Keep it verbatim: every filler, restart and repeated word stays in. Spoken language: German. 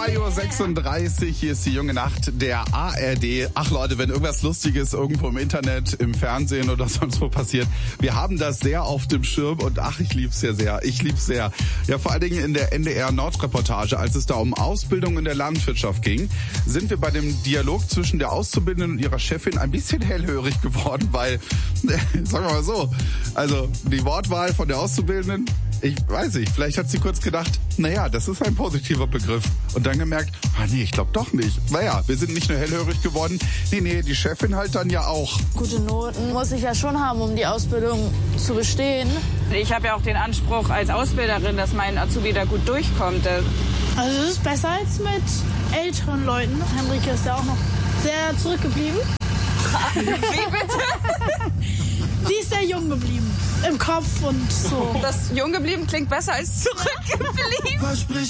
zwei Uhr sechsunddreißig, hier ist die junge Nacht der A R D. Ach Leute, wenn irgendwas Lustiges irgendwo im Internet, im Fernsehen oder sonst wo passiert, wir haben das sehr auf dem Schirm und ach, ich lieb's ja sehr, ich lieb's sehr. Ja, vor allen Dingen in der N D R Nord-Reportage, als es da um Ausbildung in der Landwirtschaft ging, sind wir bei dem Dialog zwischen der Auszubildenden und ihrer Chefin ein bisschen hellhörig geworden, weil, sagen wir mal so, also die Wortwahl von der Auszubildenden, ich weiß nicht, vielleicht hat sie kurz gedacht, naja, das ist ein positiver Begriff. Und dann gemerkt, ah nee, ich glaube doch nicht. Naja, wir sind nicht nur hellhörig geworden, nee, nee, die Chefin halt dann ja auch. Gute Noten muss ich ja schon haben, um die Ausbildung zu bestehen. Ich habe ja auch den Anspruch als Ausbilderin, dass mein Azubi da gut durchkommt. Also es ist besser als mit älteren Leuten. Henrike ist ja auch noch sehr zurückgeblieben. Wie bitte? Sie ist sehr jung geblieben. Im Kopf und so. Das jung geblieben klingt besser als zurückgeblieben.